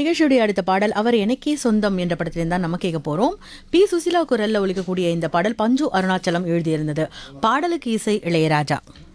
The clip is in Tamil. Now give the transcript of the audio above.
நிகழ்ச்சியுடைய அடுத்த பாடல் அவர் எனக்கே சொந்தம் என்ற படத்திலிருந்து தான் நம்ம கேட்க போறோம். பி சுசிலா குரல்ல ஒலிக்கக்கூடிய இந்த பாடல் பஞ்சு அருணாச்சலம் எழுதியிருந்தது. பாடலுக்கு இசை இளையராஜா.